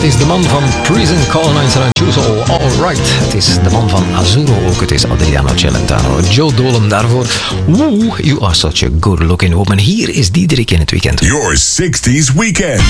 is de man van Prison Call 972, Alright. Het is de man van Azzurro ook. Het is Adriano Celentano. Joe Dolan daarvoor. Woo, you are such a good looking woman. Hier is Diederik in het weekend. Your 60s weekend.